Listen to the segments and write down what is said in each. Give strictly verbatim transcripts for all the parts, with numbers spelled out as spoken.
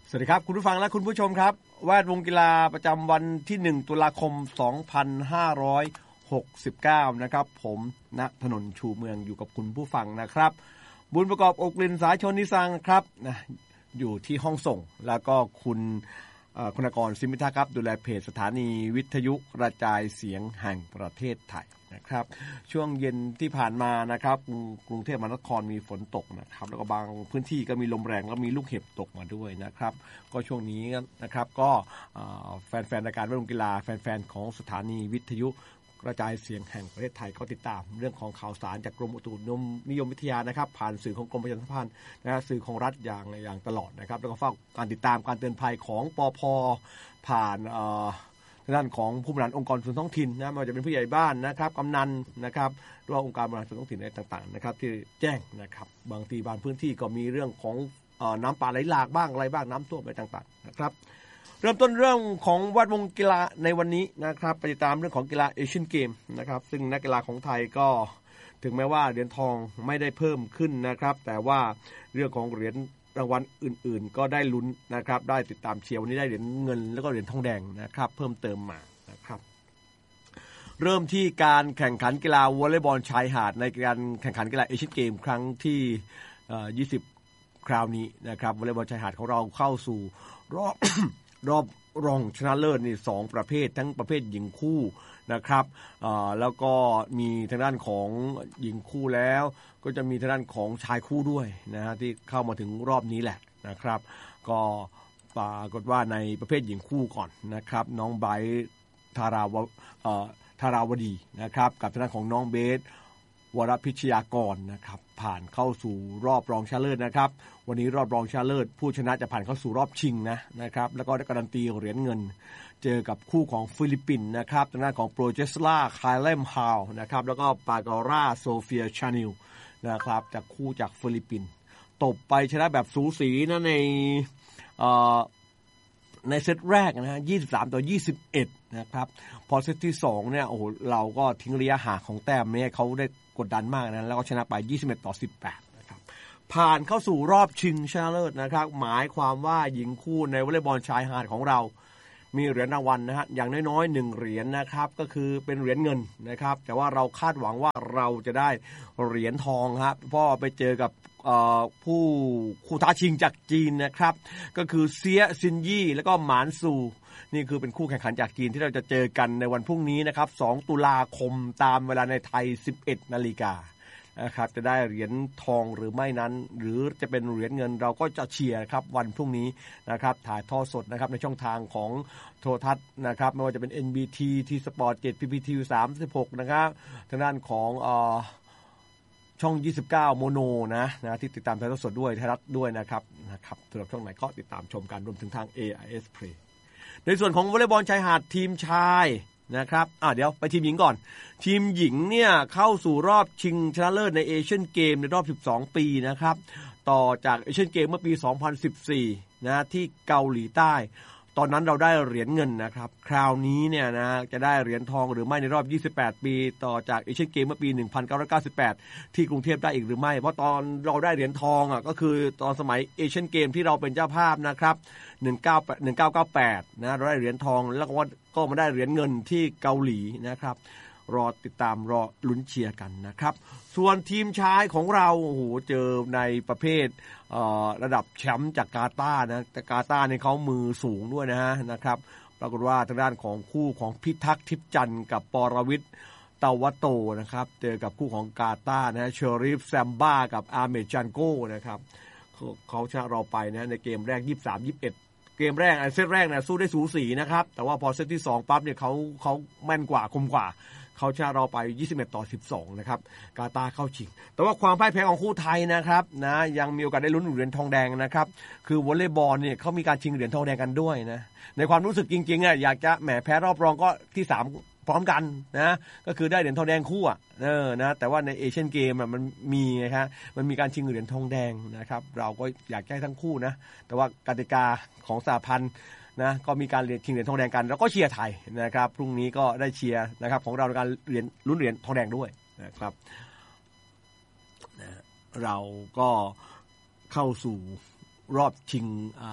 สวัสดีครับคุณผู้ฟังและคุณผู้ชมครับแวดวงกีฬาประจำวันที่หนึ่งตุลาคมสองพันห้าร้อยหกสิบเก้านะครับผมณถนนชูเมืองอยู่กับคุณผู้ฟังนะครับบุญประกอบอกลินสายชนนิสังครับนะอยู่ที่ห้องส่งแล้วก็คุณคุณกรศิมิทาครับดูแลเพจสถานีวิทยุกระจายเสียงแห่งประเทศไทยนะครับช่วงเย็นที่ผ่านมานะครับกรุงเทพมหานครมีฝนตกนะครับแล้วก็บางพื้นที่ก็มีลมแรงแล้วมีลูกเห็บตกมาด้วยนะครับก็ช่วงนี้นะครับก็แฟนๆรายการแวดวงกีฬาแฟนๆของสถานีวิทยุกระจายเสียงแห่งประเทศไทยก็ติดตามเรื่องของข่าวสารจากกรมอุตุนิยมวิทยานะครับผ่านสื่อของกรมประชาสัมพันธ์นะสื่อของรัฐอย่างอย่างตลอดนะครับแล้วก็เฝ้าการติดตามการเตือนภัยของปภ.ผ่านด้านของผู้บริหารองค์กรส่วนท้องถิ่นนะไม่ว่าจะเป็นผู้ใหญ่บ้านนะครับกำนันนะครับหรือว่าองค์การบริหารส่วนท้องถิ่นอะไรต่างๆนะครับที่แจ้งนะครับบางทีบางพื้นที่ก็มีเรื่องของเอ่อน้ำป่าไหลหลากบ้างอะไรบ้างน้ำท่วมอะไรต่างๆนะครับเริ่มต้นเรื่องของแวดวงกีฬาในวันนี้นะครับไปติดตามเรื่องของกีฬาเอเชียนเกมนะครับซึ่งนักกีฬาของไทยก็ถึงแม้ว่าเหรียญทองไม่ได้เพิ่มขึ้นนะครับแต่ว่าเรื่องของเหรียญรางวัลอื่นๆก็ได้ลุ้นนะครับได้ติดตามเชียร์วันนี้ได้เหรียญเงินแล้วก็เหรียญทองแดงนะครับเพิ่มเติมมานะครับเริ่มที่การแข่งขันกีฬาวอลเลย์บอลชายหาดในการแข่งขันกีฬาเอเชียนเกมครั้งที่ยี่สิบคราวนี้นะครับวอลเลย์บอลชายหาดของเราเข้าสู่รอบ รอบรองชนะเลิศนี่สองประเภททั้งประเภทหญิงคู่นะครับแล้วก็มีทางด้านของหญิงคู่แล้วก็จะมีทางด้านของชายคู่ด้วยนะฮะที่เข้ามาถึงรอบนี้แหละนะครับก็ปรากฏว่าในประเภทหญิงคู่ก่อนนะครับน้องไบรท์ธาราวธาราวดีนะครับกับทางด้านของน้องเบสวรพิชยากรนะครับผ่านเข้าสู่รอบรองชนะเลิศนะครับวันนี้รอบรองชนะเลิศผู้ชนะจะผ่านเข้าสู่รอบชิงนะนะครับแล้วก็ได้การันตีเหรียญเงินเจอกับคู่ของฟิลิปปินส์นะครับทางด้านของโปรเจสลาคาเลมฮาวนะครับแล้วก็ปาการ่าโซเฟียชานิลนะครับจากคู่จากฟิลิปปินส์ตบไปชนะแบบสูสีนะในเอ่อในเซตแรกนะฮะยี่สิบสามต่อยี่สิบเอ็ดนะครับพอเซตที่สองเนี่ยโอ้โหเราก็ทิ้งระยะห่างของแต้มเนี่ยเขาได้กดดันมากนะแล้วก็ชนะไปยี่สิบเอ็ดต่อสิบแปดนะครับผ่านเข้าสู่รอบชิงชนะเลิศนะครับหมายความว่าหญิงคู่ในวอลเลย์บอลชายหาดของเรามีเหรียญรางวัลนะฮะอย่างน้อยๆหนึ่งเหรียญนะครับก็คือเป็นเหรียญเงินนะครับแต่ว่าเราคาดหวังว่าเราจะได้เหรียญทองครับเพราะไปเจอกับผู้คู่ท้าชิงจากจีนนะครับก็คือเซียซินยี่แล้วก็หมานซูนี่คือเป็นคู่แข่งขันจากจีนที่เราจะเจอกันในวันพรุ่งนี้นะครับสองตุลาคมตามเวลาในไทย สิบเอ็ดนาฬิกานะครับจะได้เหรียญทองหรือไม่นั้นหรือจะเป็นเหรียญเงินเราก็จะเชียร์ครับวันพรุ่งนี้นะครับถ่ายทอดสดนะครับในช่องทางของโทรทัศน์นะครับไม่ว่าจะเป็น เอ็น บี ที ที Sport เจ็ด พี พี ที สามสิบหกนะครับทางด้านของเอ่อช่องยี่สิบเก้าโมโนนะนะที่ติดตามถ่ายทอดสดด้วยไทยรัฐด้วยนะครับนะครับสำหรับช่องไหนก็ติดตามชมกันรวมถึงทาง เอ ไอ เอส Play ในส่วนของวอลเลย์บอลชายหาดทีมชายนะครับอ่ะเดี๋ยวไปทีมหญิงก่อนทีมหญิงเนี่ยเข้าสู่รอบชิงชนะเลิศในเอเชียนเกมในรอบสิบสองปีนะครับต่อจากเอเชียนเกมเมื่อปีสองพันสิบสี่นะที่เกาหลีใต้ตอนนั้นเราได้เหรียญเงินนะครับคราวนี้เนี่ยนะจะได้เหรียญทองหรือไม่ในรอบยี่สิบแปดปีต่อจากเอเชียนเกมเมื่อปีหนึ่งพันเก้าร้อยเก้าสิบแปดที่กรุงเทพได้อีกหรือไม่เพราะตอนเราได้เหรียญทองอ่ะก็คือตอนสมัยเอเชียนเกมที่เราเป็นเจ้าภาพนะครับหนึ่งเก้าหนึ่งเก้าเก้าแปดนะเราได้เหรียญทองแล้วก็ก็มาได้เหรียญเงินที่เกาหลีนะครับรอติดตามรอลุ้นเชียร์กันนะครับส่วนทีมชายของเราโอ้โหเจอในประเภทระดับแชมป์จากกาตาร์นะแต่กาตาร์เนี่ยเขามือสูงด้วยนะฮะนะครับปรากฏว่าทางด้านของคู่ของพิทักษ์ทิพย์จันทร์กับปรวิทย์ตาวโตนะครับเจอกับคู่ของกาตาร์นะเชอริฟแซมบ้ากับอาเมจันโก้นะครับเขาชนะเราไปนะในเกมแรกยี่สิบสาม ยี่สิบเอ็ดเกมแรกเซตแรกเนี่ยสู้ได้สูสีนะครับแต่ว่าพอเซตที่สองปั๊บเนี่ยเขาเขาแม่นกว่าคมกว่าเขาชนะเราไปยี่สิบเอ็ดต่อสิบสองนะครับกาตาร์เข้าชิงแต่ว่าความพ่ายแพ้ของคู่ไทยนะครับนะยังมีโอกาสได้ลุ้นเหรียญทองแดงนะครับคือวอลเลย์บอลเนี่ยเขามีการชิงเหรียญทองแดงกันด้วยนะในความรู้สึกจริงๆอ่ะอยากจะแหมแพ้รอบรองก็ที่สามพร้อมกันนะก็คือได้เหรียญทองแดงคู่อ่ะเออนะแต่ว่าในเอเชียนเกมอ่ะมันมีไงฮะมันมีการชิงเหรียญทองแดงนะครับเราก็อยากได้ทั้งคู่นะแต่ว่ากติกาของสหพันธ์นะก็มีการเรียนชิงเหรียญทองแดงกันแล้วก็เชียร์ไทยนะครับพรุ่งนี้ก็ได้เชียร์นะครับของเราในการเรียนลุ้นเหรียญทองแดงด้วยนะครับนะเราก็เข้าสู่รอบชิง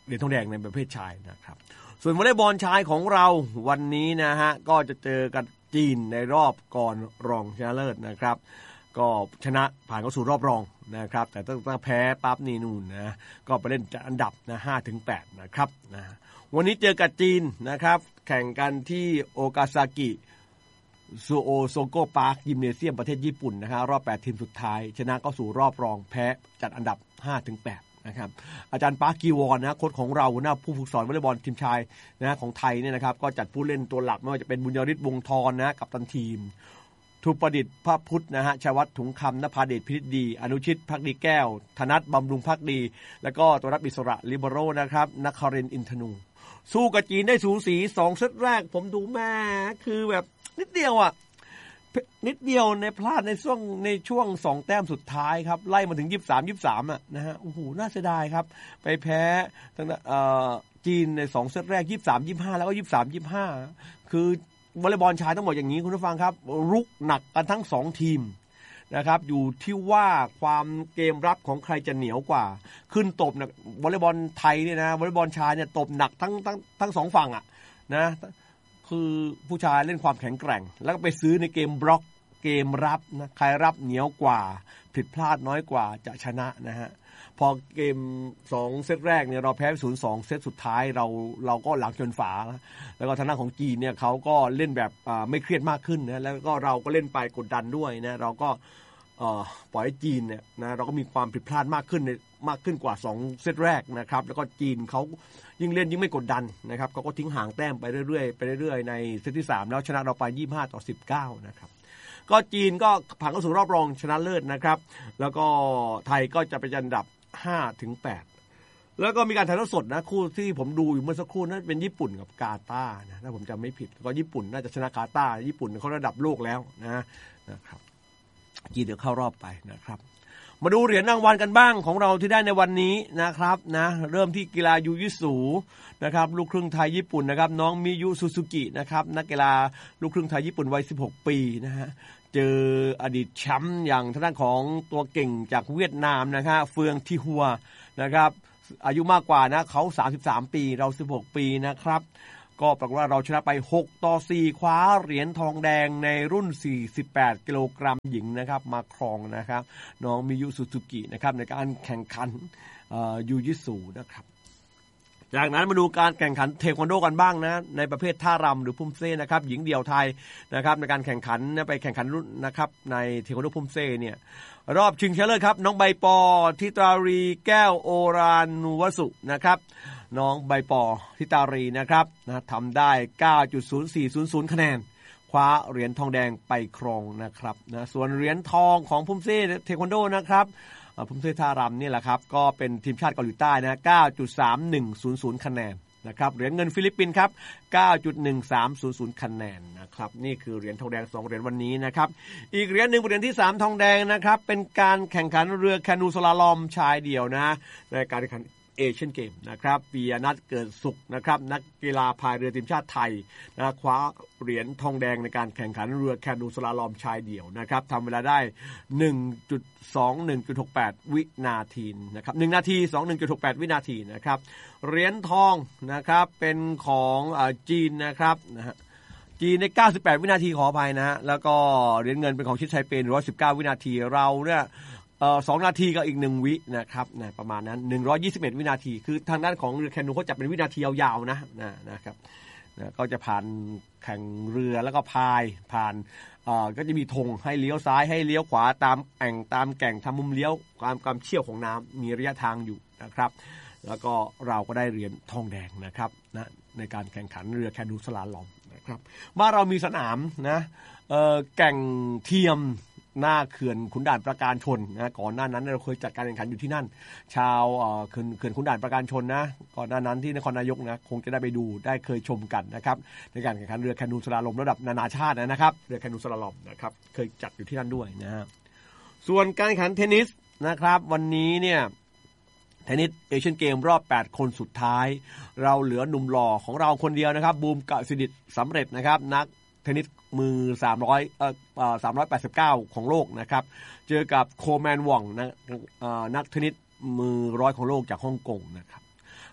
เหรียญทองแดงในประเภทชายนะครับส่วนวอลเลย์บอลชายของเราวันนี้นะฮะก็จะเจอกับจีนในรอบก่อนรองชนะเลิศนะครับก็ชนะผ่านเข้าสู่รอบรองนะครับแต่ถ้าแพ้ปั๊บนี่นู่นนะก็ไปเล่นจัดอันดับนะห้าถึงแปดนะครับนะวันนี้เจอกับจีนนะครับแข่งกันที่โอกาซากิซูโอโซโกพาร์คยิมเนเซียมประเทศญี่ปุ่นนะครับรอบแปดทีมสุดท้ายชนะเข้าสู่รอบรองแพ้จัดอันดับห้าถึงแปดนะครับอาจารย์ปาร์คกีวอนนะโค้ชของเราหัวหน้าผู้ฝึกสอนวอลเลย์บอลทีมชายนะของไทยเนี่ยนะครับก็จัดผู้เล่นตัวหลักไม่ว่าจะเป็นบุญยริศวงศ์ธรนะกัปตันทีมทุประดิษฐ์พระพุทธนะฮะชัยวัฒน์ถุงคำนภาเดชพินิจดีอนุชิตภักดีแก้วธนัทบำรุงภักดีแล้วก็ตัวรับอิสระลิเบโรนะครับนครินทร์อินทนูสู้กับจีนได้สูสีสองเซตแรกผมดูแม่คือแบบนิดเดียวอ่ะนิดเดียวในพลาดในช่วงในช่วงสองแต้มสุดท้ายครับไล่มาถึงยี่สิบสาม ยี่สิบสามอ่ะนะฮะโอ้โหน่าเสียดายครับไปแพ้ทางเอ่อจีนในสองเซตแรกยี่สิบสาม ยี่สิบห้าแล้วก็ยี่สิบสาม ยี่สิบห้าคือวอลเลย์บอลชายต้องบอกอย่างนี้คุณผู้ฟังครับรุกหนักกันทั้งสองทีมนะครับอยู่ที่ว่าความเกมรับของใครจะเหนียวกว่าขึ้นตบนะวอลเลย์บอลไทยเนี่ยนะวอลเลย์บอลชายเนี่ยตบหนักทั้งทั้งทั้งสองฝั่งอ่ะนะคือผู้ชายเล่นความแข็งแกร่งแล้วก็ไปซื้อในเกมบล็อกเกมรับนะใครรับเหนียวกว่าผิดพลาดน้อยกว่าจะชนะนะฮะพอเกมสองเซตแรกเนี่ยเราแพ้ ศูนย์สอง เซตสุดท้ายเราเราก็หลังชนฝาแล้วก็ทางด้านของจีนเนี่ยเขาก็เล่นแบบไม่เครียดมากขึ้นนะแล้วก็เราก็เล่นไปกดดันด้วยนะเราก็ปล่อยให้จีนเนี่ยนะเราก็มีความผิดพลาดมากขึ้นมากขึ้นกว่าสองเซตแรกนะครับแล้วก็จีนเขายิ่งเล่นยิ่งไม่กดดันนะครับเขาก็ทิ้งห่างแต้มไปเรื่อยๆไปเรื่อยๆในเซตที่สามแล้วชนะเราไปยี่สิบห้าต่อสิบเก้านะครับก็จีนก็ผ่านเข้าสู่รอบรองชนะเลิศนะครับแล้วก็ไทยก็จะไปอันดับห้าถึงแปดแล้วก็มีการถ่ายทอดสดนะคู่ที่ผมดูอยู่เมื่อสักครู่นั้นเป็นญี่ปุ่นกับกาตาร์นะถ้าผมจำไม่ผิดก็ญี่ปุ่นน่าจะชนะกาตาร์ญี่ปุ่นเขาระดับโลกแล้วนะนะครับจีนเดี๋ยวเข้ารอบไปนะครับมาดูเหรียญรางวัลกันบ้างของเราที่ได้ในวันนี้นะครับนะเริ่มที่กีฬายูยิสูนะครับลูกครึ่งไทยญี่ปุ่นนะครับน้องมิยุซูซูกินะครับนักกีฬาลูกครึ่งไทยญี่ปุ่นวัยสิบหกปีนะฮะเจออดีตแชมป์อย่างทางด้านของตัวเก่งจากเวียดนามนะครับเฟืองทีฮัวนะครับอายุมากกว่านะเขาสามสิบสามปีเราสิบหกปีนะครับก็ปรากฏว่าเราชนะไปหกต่อสี่คว้าเหรียญทองแดงในรุ่นสี่สิบแปดกิโลกรัมหญิงนะครับมาครองนะครับน้องมิยุซูซูกินะครับในการแข่งขันยูยิสูนะครับจากนั้นมาดูการแข่งขันเทควันโดกันบ้างนะในประเภทท่ารำหรือพุ่มเซ่นะครับหญิงเดี่ยวไทยนะครับในการแข่งขันไปแข่งขันรุ่นนะครับในเทควันโดพุ่มเซ่เนี่ยรอบชิงชนะเลิศครับน้องใบปอทิตารีแก้วโอรานุวสุนะครับน้องใบปอทิตารีนะครับนะทำได้ เก้าจุดศูนย์สี่ศูนย์ศูนย์ คะแนนคว้าเหรียญทองแดงไปครองนะครับนะส่วนเหรียญทองของพุ่มเซ่เทควันโดนะครับพุ่มเซ่ท่ารำนี่แหละครับก็เป็นทีมชาติเกาหลีใต้นะ เก้าจุดสามหนึ่งศูนย์ศูนย์ คะแนนนะครับเหรียญเงินฟิลิปปินส์ครับ เก้าจุดหนึ่งสามศูนย์ศูนย์ คะแนนนะครับนี่คือเหรียญทองแดงสองเหรียญวันนี้นะครับอีกเหรียญหนึ่งเหรียญที่สามทองแดงนะครับเป็นการแข่งขันเรือแคนูสลาลอมชายเดี่ยวนะในการแข่งขันเอเชียนเกมนะครับปียนัทเกิดสุขนะครับนักกีฬาพายเรือทีมชาติไทยนะคว้าเหรียญทองแดงในการแข่งขันเรือแคนูสลาลอมชายเดี่ยวนะครับทำเวลาได้ หนึ่งจุดสองหนึ่งจุดหกแปด วินาทีนะครับหนึ่งนาที สองสิบเอ็ดจุดหกแปด วินาทีนะครับเหรียญทองนะครับเป็นของอ่าจีนนะครับนะฮะจีนในเก้าสิบแปดวินาทีขออภัยนะฮะแล้วก็เหรียญเงินเป็นของชิดชัยเปนหนึ่งร้อยสิบเก้าวินาทีเราเนี่ยเอ่อสองนาทีกับอีกหนึ่งวินะครับนะประมาณนั้นหนึ่งร้อยยี่สิบเอ็ดวินาทีคือทางด้านของเรือแคนูเขาจับเป็นวินาทียาวๆนะนะนะครับนะก็จะผ่านแข่งเรือแล้วก็พายผ่านเอ่อก็จะมีธงให้เลี้ยวซ้ายให้เลี้ยวขวาตามแอ่งตามแก่งทำมุมเลี้ยวความความเชี่ยวของน้ำมีระยะทางอยู่นะครับแล้วก็เราก็ได้เหรียญทองแดงนะครับนะในการแข่งขันเรือแคนูสลาลอมนะครับบ้านเรามีสนามนะเอ่อแก่งเทียมหน้าเขื่อนขุนด่านประการชนนะก่อนหน้านั้นเราเคยจัดการแข่งขันอยู่ที่นั่นชาวเอ่อเขื่อนเขื่อนขุนด่านประการชนนะก่อนหน้านั้นที่นครนายกนะคงจะได้ไปดูได้เคยชมกันนะครับในการแข่งขันเรือแคนูสลาลอมระดับนานาชาตินะครับเรือแคนูสลาลอมนะครับเคยจัดอยู่ที่นั่นด้วยนะฮะส่วนการแข่งขันเทนนิสนะครับวันนี้เนี่ยเทนนิสเอเชียนเกมรอบแปดคนสุดท้ายเราเหลือหนุ่มหล่อของเราคนเดียวนะครับบูมกสิดิษฐ์สำเร็จนะครับนักเทนนิสมือสามร้อยเอ่อเอ่อสามร้อยแปดสิบเก้าของโลกนะครับเจอกับโคแมนว่องนะเอ่อนักเทนนิสมือร้อยของโลกจากฮ่องกงนะครับ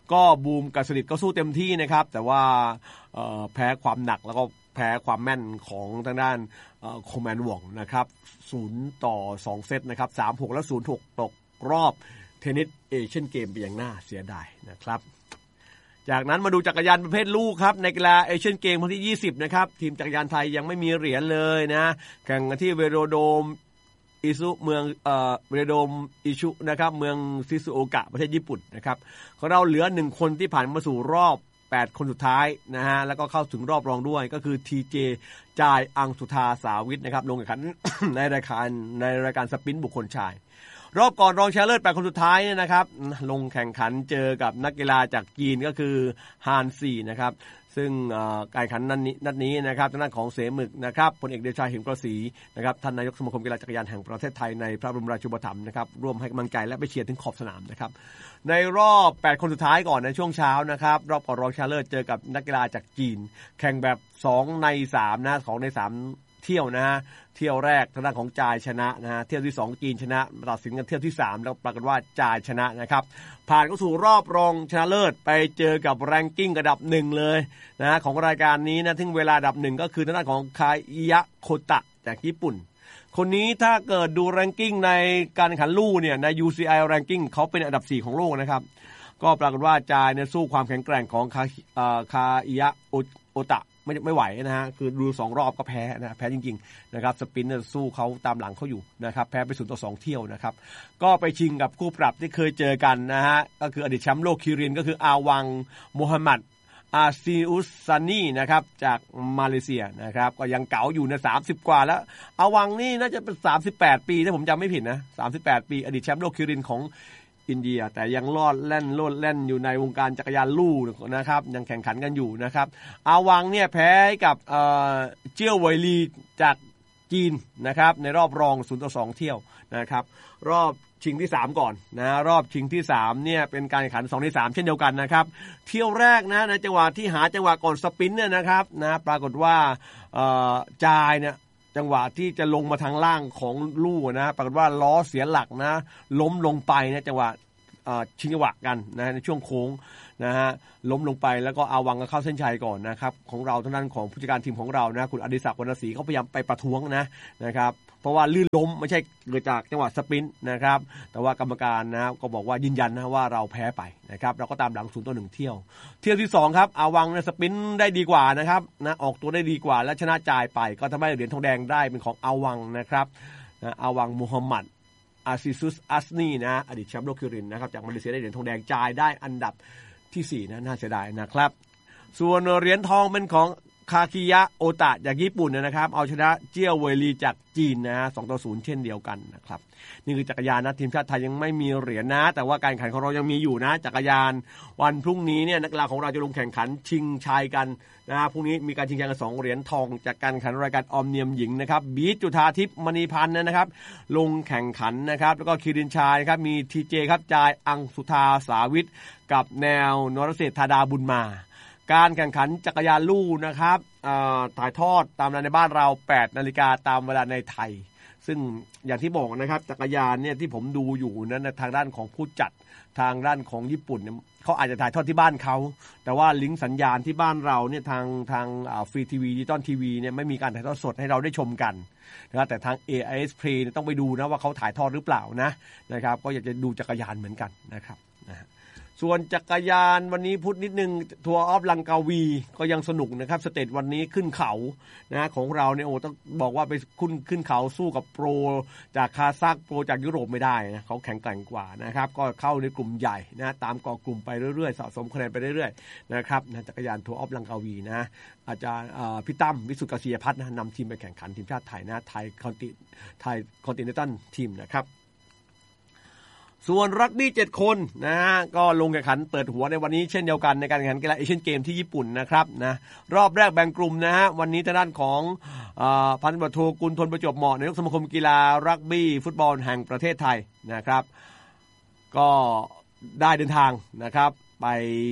ก็บูมกับสนิทก็สู้เต็มที่นะครับแต่ว่าแพ้ความหนักแล้วก็แพ้ความแม่นของทางด้านโคแมนหว่องนะครับศูนย์ต่อสองเซตนะครับ สาม หก และ ศูนย์ หก ตกรอบเทนนิสเอเชียนเกมไปอย่างน่าเสียดายนะครับจากนั้นมาดูจักรยานประเภทลูกครับในกีฬาเอเชียนเกมครั้งที่ยี่สิบนะครับทีมจักรยานไทยยังไม่มีเหรียญเลยนะแข่งกันที่เวโรโดมอิซุเมืองเอ่อเวโรโดมอิชุนะครับเมืองซิซุโอกะประเทศญี่ปุ่นนะครับของเราเหลือหนึ่งคนที่ผ่านมาสู่รอบแปดคนสุดท้ายนะฮะแล้วก็เข้าถึงรอบรองด้วยก็คือ ที เจ จายอังสุธาสาวิทนะครับลงแข่งขัน ในรายการในรายการสปรินต์บุคคลชายรอบก่อนรองชนะเลิศแปดคนสุดท้ายเนี่ยนะครับลงแข่งขันเจอกับนักกีฬาจากจีนก็คือฮานซี่นะครับซึ่งการแข่งขันนัดนี้นัดนี้นะครับทางด้านของเสมึกนะครับพลเอกเดชาเหมกระศรีนะครับท่านนายกสมาคมกีฬาจักรยานแห่งประเทศไทยในพระบรมราชูปถัมภ์นะครับร่วมให้กำลังใจและไปเชียร์ถึงขอบสนามนะครับในรอบแปดคนสุดท้ายก่อนในช่วงเช้านะครับรอบก่อนรองชนะเลิศเจอกับนักกีฬาจากจีนแข่งแบบสองในสามนะสองในสามเที่ยวนะฮะเที่ยวแรกทางด้านของจายชนะนะฮะเที่ยวที่สองจีนชนะตัดสินกันเที่ยวที่สามแล้วปรากฏว่าจายชนะนะครับผ่านเข้าสู่รอบรองชนะเลิศไปเจอกับแรงกิ้งระดับหนึ่งเลยนะของรายการนี้นะถึงเวลาอันดับหนึ่งก็คือทางด้านของคาอิยะโคตะจากญี่ปุ่นคนนี้ถ้าเกิดดูแรงกิ้งในการแข่งขันลู่เนี่ยใน ยู ซี ไอ ranking เขาเป็นอันดับสี่ของโลกนะครับก็ปรากฏว่าจายเนี่ยสู้ความแข็งแกร่งของคาคาอิยะโอตะไม่ไม่ไหวนะฮะคือดูสองรอบก็แพ้นะแพ้จริงๆนะครับสปินเนี่ยสู้เขาตามหลังเขาอยู่นะครับแพ้ไปศูนย์ต่อสองเที่ยวนะครับก็ไปชิงกับคู่ปรับที่เคยเจอกันนะฮะก็คืออดีตแชมป์โลกคิรินก็คืออาวังโมฮัมหมัดอาซีอุสซานีนะครับจากมาเลเซียนะครับก็ยังเก๋าอยู่ในสามสิบกว่าแล้วอาวังนี่น่าจะเป็นสามสิบแปดปีถ้าผมจำไม่ผิดนะสามสิบแปดปีอดีตแชมป์โลกคิรินของอินเดียแต่ยังลอดแล่นโลดแล่นอยู่ในวงการจักรยานลู่นะครับยังแข่งขันกันอยู่นะครับอาวังเนี่ยแพ้กับเอ่อเจี้ยวไวลีจากจีนนะครับในรอบรองศูนย์ต่อสองเที่ยวนะครับรอบชิงที่สามก่อนนะรอบชิงที่สามเนี่ยเป็นการแข่งขันสองในสามเช่นเดียวกันนะครับเที่ยวแรกนะในจังหวะที่หาจังหวะก่อนสปรินต์เนี่ยนะครับนะปรากฏว่าเอ่อจายเนี่ยจังหวะที่จะลงมาทางล่างของลู่นะปรากฏว่าล้อเสียหลักนะล้มลงไปนะจังหวะชิงจังหวะกันนะในช่วงโค้งนะฮะล้มลงไปแล้วก็อาวังก็เข้าเส้นชัยก่อนนะครับของเราเท่านั้นของผู้จัดการทีมของเรานะคุณอดิศักดิ์วรรณศรีเขาพยายามไปประท้วงนะนะครับเพราะว่าลื่นล้มไม่ใช่เกิดจากจังหวะสปรินต์นะครับแต่ว่ากรรมการนะก็บอกว่ายืนยันนะว่าเราแพ้ไปนะครับเราก็ตามหลังศูนย์ต่อหนึ่งเที่ยวเที่ยวที่สองครับอาวังเนี่ยสปรินต์ได้ดีกว่านะครับนะออกตัวได้ดีกว่าและชนะจ่ายไปก็ทำให้เหรียญทองแดงได้เป็นของอาวังนะครับนะอาวังมูฮัมหมัดอาซิซุสอัสนีนะอดีตแชมป์โลกคิรินนะครับจากมาเลเซียได้เหรียญทองแดงจ่ายได้อันดับที่สี่นะน่าเสียดายนะครับส่วนเหรียญทองเป็นของคาคิยะโอตะจากญี่ปุ่นนะครับเอาชนะเจี้ยวเวลีจากจีนนะสองต่อศูนย์เช่นเดียวกันนะครับนี่คือจักรยานนะทีมชาติไทยยังไม่มีเหรียญนะแต่ว่าการแข่งขันของเรายังมีอยู่นะจักรยานวันพรุ่งนี้เนี่ยนักกีฬาของเราจะลงแข่งขันชิงชัยกันนะพรุ่งนี้มีการชิงชัยกันสองเหรียญทองจากการแข่งขันรายการออมเนียมหญิงนะครับบีจุธาทิพย์มณีพันธ์นะครับลงแข่งขันนะครับแล้วก็คิรินชายครับมีทีเจครับจายอังสุธาสาวิทกับแนวนรเศรษฐธาดาบุญมาการแข่งขันจักรยานลู่นะครับถ่ายทอดตามเวลาในบ้านเราแปดนาฬิกาตามเวลาในไทยซึ่งอย่างที่บอกนะครับจักรยานเนี่ยที่ผมดูอยู่นั้นทางด้านของผู้จัดทางด้านของญี่ปุ่นเนี่ยเขาอาจจะถ่ายทอดที่บ้านเขาแต่ว่าลิงก์สัญญาณที่บ้านเราเนี่ยทางทางฟรีทีวีดิจิตอลทีวีเนี่ยไม่มีการถ่ายทอดสดให้เราได้ชมกันนะครับแต่ทาง เอ ไอ เอส Play ต้องไปดูนะว่าเขาถ่ายทอดหรือเปล่านะนะครับก็อยากจะดูจักรยานเหมือนกันนะครับนะส่วนจักรยานวันนี้พูดนิดนึงทัวร์ออฟลังกาวีก็ยังสนุกนะครับสเตจวันนี้ขึ้นเขานะของเราเนี่ยโอ้ต้องบอกว่าไปขึ้นขึ้นเขาสู้กับโปรจากคาซัคโปรจากยุโรปไม่ได้นะเขาแข็งแกร่งกว่านะครับก็เข้าในกลุ่มใหญ่นะตามกอกลุ่มไปเรื่อยๆสะสมคะแนนไปเรื่อยๆนะครับนะจักรยานทัวร์ออฟลังกาวีนะอาจารย์พี่ตั้มวิสุทธิ์เกษียพัฒน์นะนำทีมไปแข่งขันทีมชาติไทยนะไทยคอนติไทยคอนติเนนตัลทีมนะครับส่วนรักบี้เจ็ดคนนะฮะก็ลงแข่งขันเปิดหัวในวันนี้เช่นเดียวกันในการแข่งขันกีฬาเอเชียนเกมที่ญี่ปุ่นนะครับนะรอบแรกแบ่งกลุ่มนะฮะวันนี้ทางด้านของพันตำรวจโทกุลทนประจวบเหมาะนายกสมาคมกีฬารักบี้ฟุตบอลแห่งประเทศไทยนะครับก็ได้เดินทางนะครับไป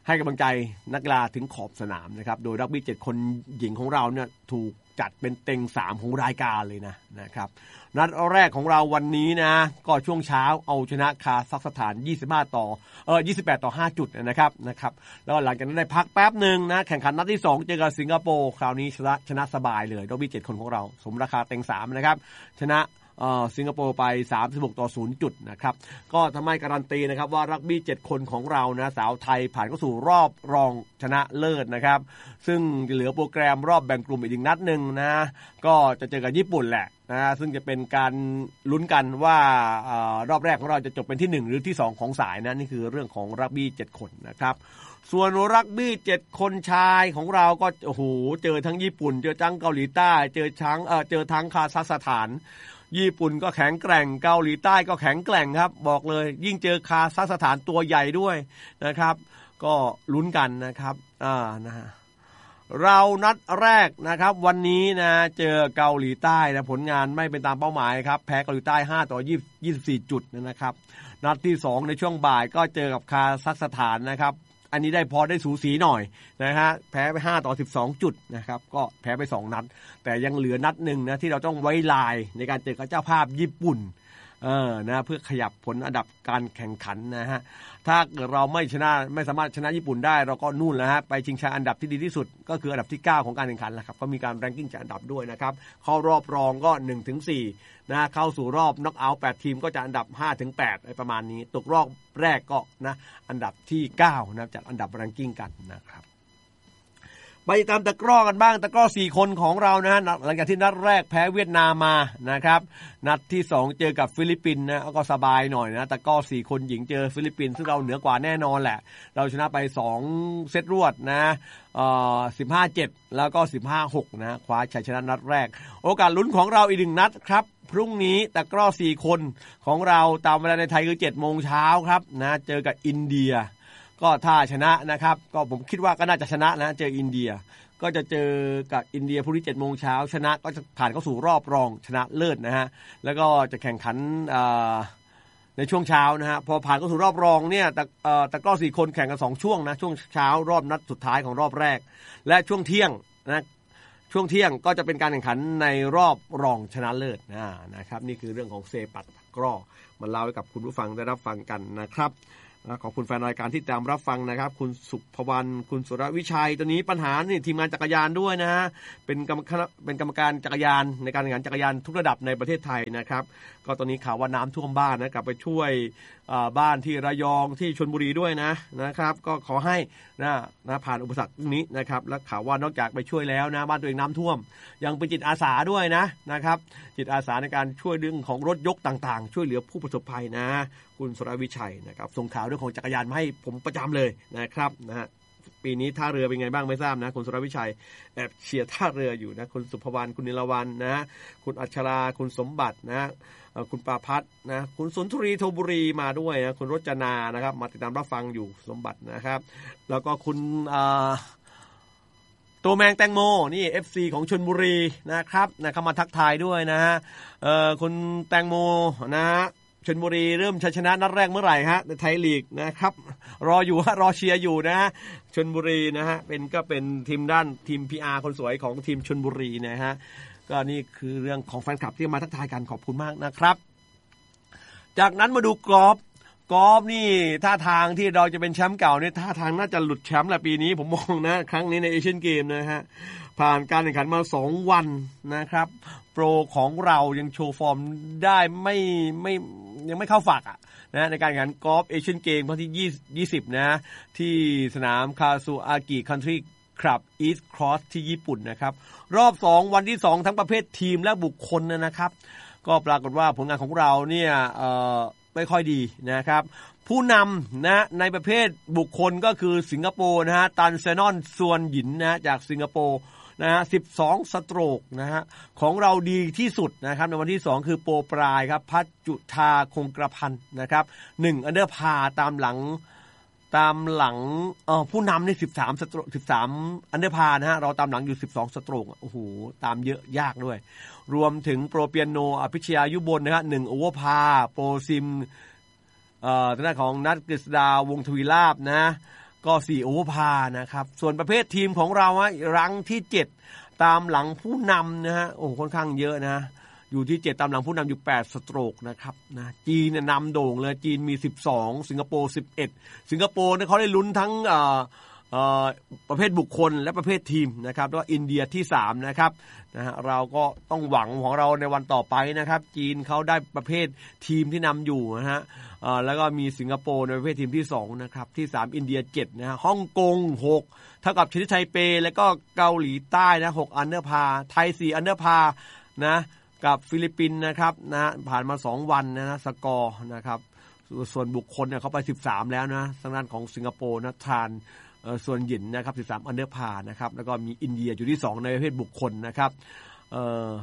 ให้กำลังใจนักกีฬาถึงขอบสนามนะครับโดยรักบี้เจ็ดคนหญิงของเราเนี่ยถูกจัดเป็นเต็งสามของรายการเลยนะนะครับนัดแรกของเราวันนี้นะก็ช่วงเช้าเอาชนะคาซัคสถานยี่สิบห้าต่อเออยี่สิบแปดต่อห้าจุดนะครับนะครับแล้วหลังจากนั้นได้พักแป๊บนึงนะแข่งขันนัดที่สองเจอกับสิงคโปร์คราวนี้ชนะชนะสบายเลยรักบี้เจ็ดคนของเราสมราคาเต็งสามนะครับชนะเอ่อสิงคโปร์ไปสามสิบหกต่อศูนย์จุดนะครับก็ทำให้การันตีนะครับว่ารักบี้เจ็ดคนของเรานะสาวไทยผ่านเข้าสู่รอบรองชนะเลิศนะครับซึ่งเหลือโปรแกรมรอบแบ่งกลุ่มอีกนัดนึงนะก็จะเจอกับญี่ปุ่นแหละนะซึ่งจะเป็นการลุ้นกันว่าเอ่อรอบแรกของเราจะจบเป็นที่หนึ่งหรือที่สองของสายนะนี่คือเรื่องของรักบี้เจ็ดคนนะครับส่วนรักบี้เจ็ดคนชายของเราก็โอ้โหเจอทั้งญี่ปุ่นเจอทั้งเกาหลีใต้เจอทั้งเอ่อเจอทั้งคาซัคสถานญี่ปุ่นก็แข็งแกร่งเกาหลีใต้ก็แข็งแกร่งครับบอกเลยยิ่งเจอคาซัคสถานตัวใหญ่ด้วยนะครับก็ลุ้นกันนะครับอ่านะเรานัดแรกนะครับวันนี้นะเจอเกาหลีใต้นะผลงานไม่เป็นตามเป้าหมายครับแพ้เกาหลีใต้ห้าต่อยี่สิบสี่จุดนะครับนัดที่สองในช่วงบ่ายก็เจอกับคาซัคสถานนะครับอันนี้ได้พอได้สูสีหน่อยนะฮะแพ้ไปห้าต่อสิบสองจุดนะครับก็แพ้ไปสองนัดแต่ยังเหลือนัดนึงนะที่เราต้องไว้ลายในการเจอกับเจ้าภาพญี่ปุ่นเออนะเพื่อขยับผลอันดับการแข่งขันนะฮะถ้าเกิดเราไม่ชนะไม่สามารถชนะญี่ปุ่นได้เราก็นู่นแล้วฮะไปชิงชัยอันดับที่ดีที่สุดก็คืออันดับที่เก้าของการแข่งขันแหละครับก็มีการแรงกิ้งจัดอันดับด้วยนะครับเข้ารอบรองก็ หนึ่งถึงสี่ นะเข้าสู่รอบน็อกเอาท์แปดทีมก็จะอันดับ ห้าถึงแปด อะไรประมาณนี้ตกรอบแรกก็นะอันดับที่เก้านะจัดอันดับแรงกิ้งกันนะครับไปตามตะกร้อกันบ้างตะกร้อสี่คนของเรานะฮะหลังจากที่นัดแรกแพ้เวียดนามมานะครับนัดที่สองเจอกับฟิลิปปินส์นะก็สบายหน่อยนะตะกร้อสี่คนหญิงเจอฟิลิปปินส์ซึ่งเราเหนือกว่าแน่นอนแหละเราชนะไปสองเซตรวดนะเอ่อ สิบห้าเจ็ด แล้วก็ สิบห้าหก นะคว้าชัยชนะนัดแรกโอกาสลุ้นของเราอีกหนึ่งนัดครับพรุ่งนี้ตะกร้อสี่คนของเราตามเวลาในไทยคือ เจ็ดโมง เช้าครับนะเจอกับอินเดียก็ถ้าชนะนะครับก็ผมคิดว่าก็น่าจะชนะนะเจออินเดียก็จะเจอกับอินเดียพรุ่งนี้ เจ็ดโมง เช้าชนะก็จะผ่านเข้าสู่รอบรองชนะเลิศนะฮะแล้วก็จะแข่งขันในช่วงเช้านะฮะพอผ่านเข้าสู่รอบรองเนี่ยตะเอ่อตะกร้อสี่คนแข่งกันสองช่วงนะช่วงเช้ารอบนัดสุดท้ายของรอบแรกและช่วงเที่ยงนะช่วงเที่ยงก็จะเป็นการแข่งขันในรอบรองชนะเลิศนะนะครับนี่คือเรื่องของเซปัตตะกร้อมาเล่าให้กับคุณผู้ฟังได้รับฟังกันนะครับขอบคุณแฟนรายการที่ตามรับฟังนะครับคุณสุภวรรณคุณสุรวิชัยตัวนี้ปัญหานี่ทีมงานจักรยานด้วยนะฮะเป็นกรรมเป็นกรรมการจักรยานในการแข่งขันจักรยานทุกระดับในประเทศไทยนะครับก็ตอนนี้ข่าวว่าน้ำท่วมบ้านนะกลับไปช่วยบ้านที่ระยองที่ชลบุรีด้วยนะนะครับก็ขอให้นะนะผ่านอุปสรรคนี้นะครับและข่าวว่านอกจากไปช่วยแล้วนะบ้านตัวเองน้ำท่วมยังเป็นจิตอาสาด้วยนะนะครับจิตอาสาในการช่วยเรื่องของรถยกต่างๆช่วยเหลือผู้ประสบภัยนะคุณสุรวิชัยนะครับส่งข่าวเรื่องของจักรยานมาให้ผมประจำเลยนะครับนะฮะปีนี้ท่าเรือเป็นไงบ้างไม่ทราบนะคุณสุรวิชัยแอบเชียร์ท่าเรืออยู่นะคุณสุภวรรณคุณนิลวรรณนะคุณอัชราคุณสมบัตินะคุณปาพัฒน์นะคุณสุนทรีโทบุรีมาด้วยนะคุณรจนานะครับมาติดตามรับฟังอยู่สมบัตินะครับแล้วก็คุณตัวแมงแตงโมนี่ เอฟ ซี ของชลบุรีนะครับนะเข้ามาทักทายด้วยนะฮะเอ่อคุณแตงโมนะชลบุรีเริ่มชัยชนะนัดแรกเมื่อไหร่ฮะในไทยลีกนะครับรออยู่ฮะรอเชียร์อยู่นะชลบุรีนะฮะเป็นก็เป็นทีมด้านทีม พี อาร์ คนสวยของทีมชลบุรีนะฮะก็นี่คือเรื่องของแฟนคลับที่มาทักทายกันขอบคุณมากนะครับจากนั้นมาดูกอล์ฟกอล์ฟนี่ท่าทางที่เราจะเป็นแชมป์เก่าเนี่ยท่าทางน่าจะหลุดแชมป์แหละปีนี้ผมมองนะครั้งนี้ในเอเชียนเกมนะฮะผ่านการแข่งขันมาสองวันนะครับโปรของเรายังโชว์ฟอร์มได้ไม่ไม่ยังไม่เข้าฝักอ่ะนะในการแข่งขันกอล์ฟเอเชียนเกมครั้งที่ยี่สิบนะที่สนามคาซูอากิคันทรีคลับอีสต์ครอสที่ญี่ปุ่นนะครับรอบสองวันที่สองทั้งประเภททีมและบุคคลนะครับก็ปรากฏว่าผลงานของเราเนี่ยเอ่อไม่ค่อยดีนะครับผู้นำนะในประเภทบุคคลก็คือสิงคโปร์นะฮะตันเซนอนส่วนหยินนะจากสิงคโปร์นะฮะสิบสองสโตรกนะฮะของเราดีที่สุดนะครับในวันที่สองคือโปรปลายครับพัชจุธาคงกระพันนะครับหนึ่งอันเดอร์พาตามหลังตามหลังเอ่อผู้นำนี่สิบสามสโตรกสิบสามอันเดอร์พานะฮะเราตามหลังอยู่สิบสองสโตรกโอ้โหตามเยอะยากด้วยรวมถึงโปรเปียโนอภิชยายุบลนะฮะหนึ่งโอเวอร์พาโปรซิมเอ่อทางด้านของนัทกฤษดาวงศ์ทวีลาภนะก็สี่โอเวอร์พานะครับส่วนประเภททีมของเราฮะรั้งที่เจ็ดตามหลังผู้นำนะฮะโอ้ค่อนข้างเยอะนะอยู่ที่เจ็ดตามหลังผู้นำอยู่แปดสโตรกนะครับนะจีนเนี่ยนำโด่งเลยจีนมีสิบสองสิงคโปร์สิบเอ็ดสิงคโปร์เนี่ยเขาได้ลุ้นทั้งเอ่อเอ่อประเภทบุคคลและประเภททีมนะครับแล้วก็อินเดียที่สามนะครับนะฮะเราก็ต้องหวังของเราในวันต่อไปนะครับจีนเขาได้ประเภททีมที่นำอยู่นะฮะเอ่อแล้วก็มีสิงคโปร์ในประเภททีมที่สองนะครับที่สามอินเดียเจ็ดนะฮะฮ่องกงหกเท่ากับชนิดไทเปแล้วก็เกาหลีใต้นะหกอันเดอร์พาไทยสี่อันเดอร์พานะกับฟิลิปปินส์นะครับนะผ่านมาสองวันนะนะสกอร์นะครับส่วนบุคคลเนี่ยเขาไปสิบสามแล้วนะทางด้านของสิงคโปร์นะทานเอ่อส่วนหญิงนะครับสิบสามอันเดอร์พานะครับแล้วก็มีอินเดียอยู่ที่สองในประเภทบุคคลนะครับเอ่อ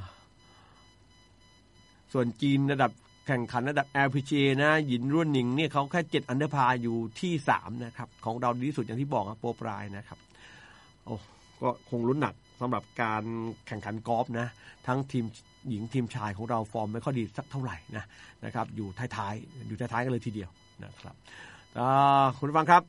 ส่วนจีนระดับแข่งขันระดับ แอล พี จี เอ นะหญิงรุ่นหนิงเนี่ยเขาแค่เจ็ดอันเดอร์พาอยู่ที่สามนะครับของเราดีที่สุดอย่างที่บอกครับโปรปลายนะครับโอ้ก็คงลุ้นหนักสำหรับการแข่งขันกอล์ฟนะทั้งทีมหญิงทีมชายของเราฟอร์มไม่ค่อยดีสักเท่าไหร่นะนะครับอยู่ท้ายๆอยู่ท้ายๆกันเลยทีเดียวนะครับคุณผู้ฟังครับ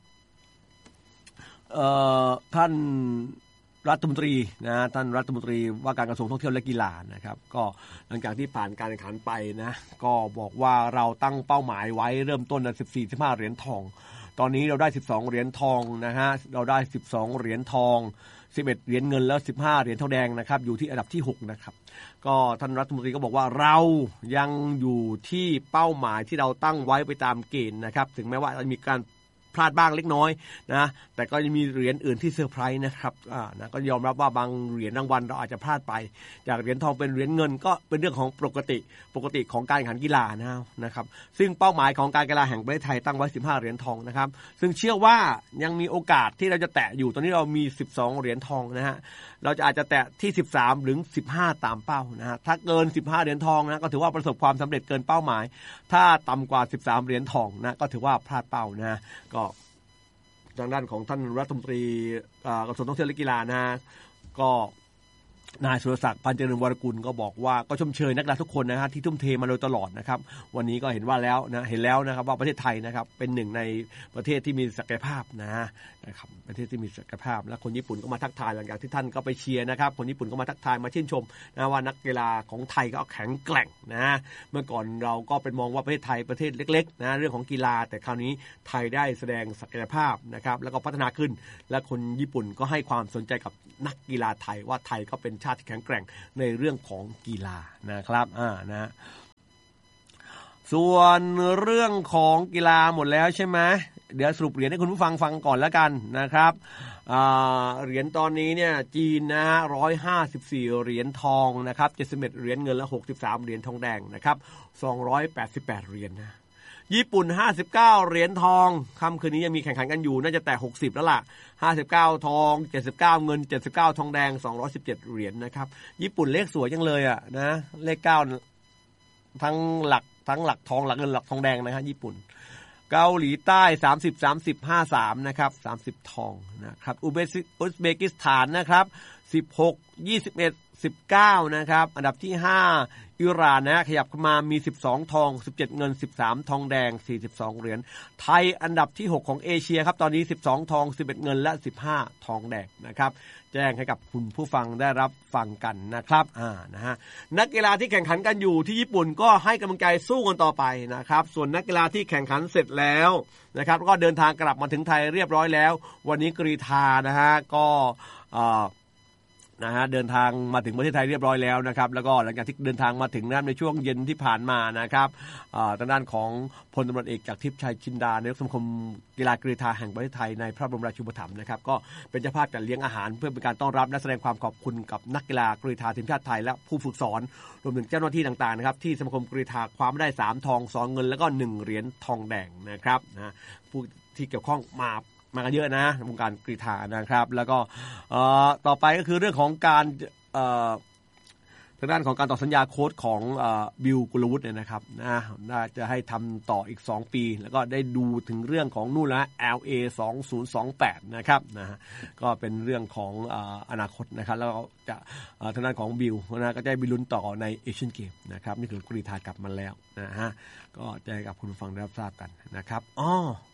ท่านรัฐมนตรีนะท่านรัฐมนตรีว่าการกระทรวงท่องเที่ยวและกีฬานะครับก็หลังจากที่ผ่านการแข่งขันไปนะก็บอกว่าเราตั้งเป้าหมายไว้เริ่มต้นในสิบสี่ สิบห้าเหรียญทองตอนนี้เราได้สิบสองเหรียญทองนะฮะเราได้สิบสองเหรียญทองสิบเอ็ดเหรียญเงินแล้วสิบห้าเหรียญทองแดงนะครับอยู่ที่อันดับที่หกนะครับก็ท่านรัฐมนตรีก็บอกว่าเรายังอยู่ที่เป้าหมายที่เราตั้งไว้ไปตามเกณฑ์นะครับถึงแม้ว่าจะมีการพลาดบ้างเล็กน้อยนะแต่ก็ยังมีเหรียญอื่นที่เซอร์ไพรส์นะครับอ่านะก็ยอมรับว่าบางเหรียญรางวัลเราอาจจะพลาดไปจากเหรียญทองเป็นเหรียญเงินก็เป็นเรื่องของปกติปกติของการแข่งขันกีฬานะครับซึ่งเป้าหมายของการกีฬาแห่งประเทศไทยตั้งไว้สิบห้าเหรียญทองนะครับซึ่งเชื่อว่ายังมีโอกาสที่เราจะแตะอยู่ตอนนี้เรามีสิบสองเหรียญทองนะฮะเราจะอาจจะแตะที่สิบสามหรือสิบห้าตามเป้านะฮะถ้าเกินสิบห้าเหรียญทองนะก็ถือว่าประสบความสำเร็จเกินเป้าหมายถ้าต่ำกว่าสิบสามเหรียญทองนะก็ถือว่าพลาดเป้านะก็ทางด้านของท่านรัฐมนตรีกระทรวงท่องเที่ยวและกีฬานะก็นายสุรศักดิ์พันเจริญวรกุลก็บอกว่าก็ชมเชยนักกีฬาทุกคนนะฮะที่ทุ่มเทมาโดยตลอดนะครับวันนี้ก็เห็นว่าแล้วนะเห็นแล้วนะครับว่าประเทศไทยนะครับเป็นหนึ่งในประเทศที่มีศักยภาพนะนะครับประเทศที่มีศักยภาพและคนญี่ปุ่นก็มาทักทายหลังจากที่ท่านก็ไปเชียร์นะครับคนญี่ปุ่นก็มาทักทายมาชื่นชมนะว่านักกีฬาของไทยก็แข็งแกร่งนะเมื่อก่อนเราก็เป็นมองว่าประเทศไทยประเทศเล็กๆนะเรื่องของกีฬาแต่คราวนี้ไทยได้แสดงศักยภาพนะครับแล้วก็พัฒนาขึ้นและคนญี่ปุ่นก็ให้ความสนใจกับนักกีฬาไทยว่าไทยก็เป็นชาติที่แข็งแกร่งในเรื่องของกีฬานะครับอ่านะส่วนเรื่องของกีฬาหมดแล้วใช่ไหมเดี๋ยวสรุปเหรียญให้คุณผู้ฟังฟังก่อนแล้วกันนะครับเหรียญตอนนี้เนี่ยจีนนะฮะหนึ่งร้อยห้าสิบสี่เหรียญทองนะครับเจ็ดสิบเอ็ดเหรียญเงินและหกสิบสามเหรียญทองแดงนะครับสองร้อยแปดสิบแปดเหรียญนะญี่ปุ่นห้าสิบเก้าเหรียญทองค่ำคืนนี้ยังมีแข่งขันกันอยู่น่าจะแตะหกสิบแล้วล่ะห้าสิบเก้าทองเจ็ดสิบเก้าเงินเจ็ดสิบเก้าทองแดงสองร้อยสิบเจ็ดเหรียญนะครับญี่ปุ่นเลขสวยจังเลยอ่ะนะเลขเก้าทั้งหลักทั้งหลักทองหลักเงินหลักทองแดงนะฮะญี่ปุ่นเกาหลีใต้สามสิบ สามสิบ ห้าสิบสามนะครับสามสิบทองนะครับอุซเบกิสถานนะครับสิบหก ยี่สิบเอ็ด สิบเก้านะครับอันดับที่ห้าอิหร่านนะขยับขึ้นมามีสิบสองทองสิบเจ็ดเงินสิบสามทองแดงสี่สิบสองเหรียญไทยอันดับที่หกของเอเชียครับตอนนี้สิบสองทองสิบเอ็ดเงินและสิบห้าทองแดงนะครับแจ้งให้กับคุณผู้ฟังได้รับฟังกันนะครับอ่านะฮะนักกีฬาที่แข่งขันกันอยู่ที่ญี่ปุ่นก็ให้กำลังใจสู้กันต่อไปนะครับส่วนนักกีฬาที่แข่งขันเสร็จแล้วนะครับก็เดินทางกลับมาถึงไทยเรียบร้อยแล้ววันนี้กรีฑานะฮะก็อ่านะฮะเดินทางมาถึงประเทศไทยเรียบร้อยแล้วนะครับแล้วก็หลังจากที่เดินทางมาถึงนั้นในช่วงเย็นที่ผ่านมานะครับทางด้านของพลตำรวจเอกจากทิพย์ชัยจินดานายกสมาคมกีฬากรีฑาแห่งประเทศไทยในพระบรมราชูปถัมภ์นะครับก็เป็นเจ้าภาพจัดเลี้ยงอาหารเพื่อเป็นการต้อนรับและแสดงความขอบคุณกับนักกีฬากรีฑาทีมชาติไทยและผู้ฝึกสอนรวมถึงเจ้าหน้าที่ต่างๆนะครับที่สมาคมกรีฑาคว้ามาได้สามทองสองเงินแล้วก็หนึ่งเหรียญทองแดงนะครับนะผู้ที่เกี่ยวข้องมามากันเยอะนะวงการกรีฑานะครับแล้วก็ต่อไปก็คือเรื่องของการทางด้านของการต่อสัญญาโค้ชของบิลกุลวุฒิเนี่ยนะครับนะน่าจะให้ทำต่ออีกสองปีแล้วก็ได้ดูถึงเรื่องของนู่นละ แอล เอ สองพันยี่สิบแปดนะครับนะฮะก็เป็นเรื่องของอนาคตนะครับแล้วจะทางด้านของบิลนะก็จะไปลุ้นต่อในเอเชียนเกมนะครับนี่คือกรีฑากลับมาแล้วนะฮะก็จะให้กับคุณฟังได้รับทราบกันนะครับอ๋อ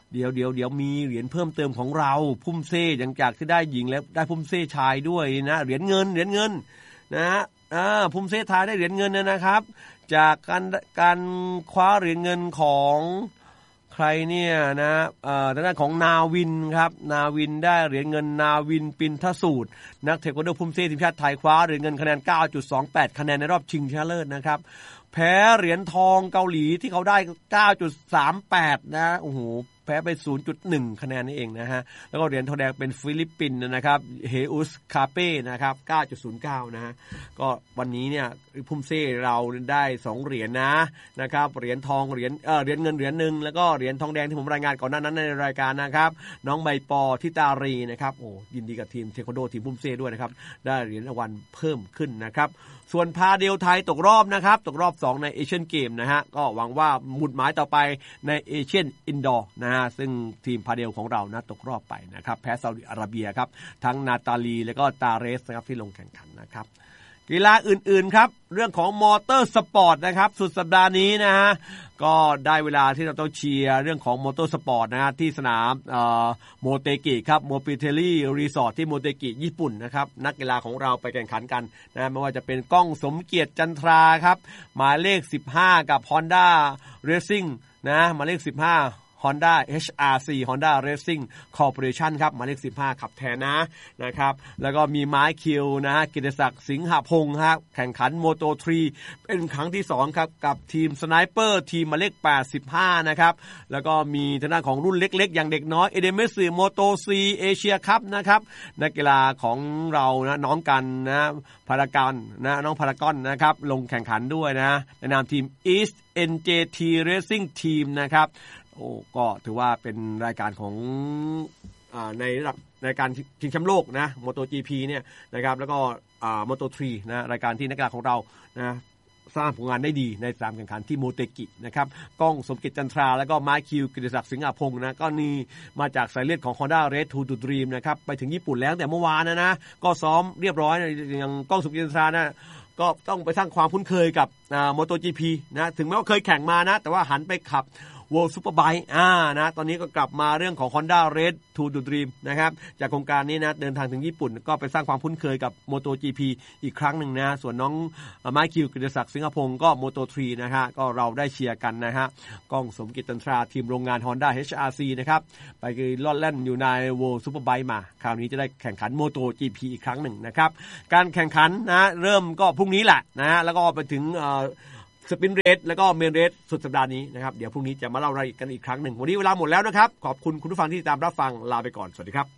เดี๋ยวเดี๋ยวเดี๋ยวมีเหรียญเพิ่มเติมของเราพุ่มเซ่ยังจากที่ได้หญิงแล้วได้พุ่มเซ่ชายด้วยนะเหรียญเงินเหรียญเงินนะฮะอ่าพุ่มเซ่ชายได้เหรียญเงินนะครับจากการการคว้าเหรียญเงินของใครเนี่ยนะเอ่อทางด้านของนาวินครับนาวินได้เหรียญเงินนาวินปินทสูตรนักเทควันโดพุ่มเซ่ทีมชาติไทยคว้าเหรียญเงินคะแนน เก้าจุดสองแปด คะแนนในรอบชิงชนะเลิศนะครับแพ้เหรียญทองเกาหลีที่เขาได้ เก้าจุดสามแปด นะโอ้โหแพ้ไป ศูนย์จุดหนึ่ง คะแนนนี่เองนะฮะแล้วก็เหรียญทองแดงเป็นฟิลิปปินส์นะครับเฮอุสคาเป้นะครับ เก้าจุดศูนย์เก้า นะฮะก็วันนี้เนี่ยพุ่มเซ่เราได้สองเหรียญนะนะครับเหรียญทองเหรียญเอ่อเหรียญเงินเหรียญนึงแล้วก็เหรียญทองแดงที่ผมรายงานก่อนหน้านั้นในรายการนะครับน้องใบปอทิตารีนะครับโอ้ยินดีกับทีมเทควันโดทีมพุ่มเซ่ด้วยนะครับได้เหรียญรางวัลเพิ่มขึ้นนะครับส่วนพาเดียวไทยตกรอบนะครับตกรอบสองในเอเชียนเกมนะฮะก็หวังว่าหมุดหมายต่อไปในเอเชียนอินดอร์นะฮะซึ่งทีมพาเดียวของเรานะตกรอบไปนะครับแพ้ซาอุดิอาระเบียครับทั้งนาตาลีและก็ตาเรสนะครับที่ลงแข่งขันนะครับกีฬาอื่นๆครับเรื่องของมอเตอร์สปอร์ตนะครับสุดสัปดาห์นี้นะฮะก็ได้เวลาที่เราต้องเชียร์เรื่องของมอเตอร์สปอร์ตนะฮะที่สนามโมเตกิครับโมปิเทลี่รีสอร์ทที่โมเตกิญี่ปุ่นนะครับนักกีฬาของเราไปแข่งขันกันนะไม่ว่าจะเป็นก้องสมเกียรติจันทราครับหมายเลขสิบห้ากับ Honda Racing นะหมายเลขสิบห้าHonda เอช อาร์ ซี Honda Racing Corporation ครับหมายเลขสิบห้าขับแทนนะนะครับแล้วก็มีไม้คิวนะกิตติศักดิ์สิงหพงศ์ครับแข่งขัน Moto สามเป็นครั้งที่สองครับกับทีมสไนเปอร์ทีมหมายเลขแปดสิบห้านะครับแล้วก็มีทางด้านของรุ่นเล็กๆอย่างเด็กน้อย เอ ดี เอ็ม เอส Moto สี่ Asia Cup นะครับนักกีฬาของเรานะน้องกันนะพารากอนนะน้องพารากอนนะครับลงแข่งขันด้วยนะในนามทีม East เอ็น เจ ที Racing Team นะครับโอ้ก็ถือว่าเป็นรายการของอ่าในระดับรายการชิงแชมป์โลกนะ MotoGP เนี่ยนะครับแล้วก็อ่า Moto สามนะรายการที่นักกีฬาของเรานะสร้างผลงานได้ดีในสนามแข่งขันที่โมเตกินะครับก้องสมเกียรติจันทราแล้วก็ไม้คิวกิตติศักดิ์สิงหพงศ์นะก็นี่มาจากสายเลือดของ Honda Race to Dream นะครับไปถึงญี่ปุ่นแล้วแต่เมื่อวานนะนะก็ซ้อมเรียบร้อยอย่างก้องสมเกียรติจันทรานะก็ต้องไปสร้างความคุ้นเคยกับอ่า MotoGP นะถึงแม้ว่าเคยแข่งมานะแต่ว่าหันไปขับWorld Superbike อ่านะตอนนี้ก็กลับมาเรื่องของ Honda Race to Dream นะครับจากโครงการนี้นะเดินทางถึงญี่ปุ่นก็ไปสร้างความคุ้นเคยกับ MotoGP อีกครั้งหนึ่งนะส่วนน้องไมค์คิวกิตติศักดิ์สิงหพงศ์ก็ Moto สามนะฮะก็เราได้เชียร์กันนะฮะก้องสมเกียรติจันทราทีมโรงงาน Honda เอช อาร์ ซี นะครับไปลอดแล่นอยู่ใน World Superbike มาคราวนี้จะได้แข่งขัน MotoGP อีกครั้งหนึ่งนะครับการแข่งขันนะเริ่มก็พรุ่งนี้แหละนะฮะแล้วก็ไปถึงเอ่อสปินเรสแล้วก็เมนเรสสุดสัปดาห์นี้นะครับเดี๋ยวพรุ่งนี้จะมาเล่ารายละเอียดกันอีกครั้งหนึ่งวันนี้เวลาหมดแล้วนะครับขอบคุณคุณผู้ฟังที่ติดตามรับฟังลาไปก่อนสวัสดีครับ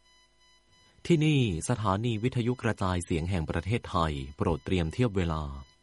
ที่นี่สถานีวิทยุกระจายเสียงแห่งประเทศไทยโปรดเตรียมเทียบเวลา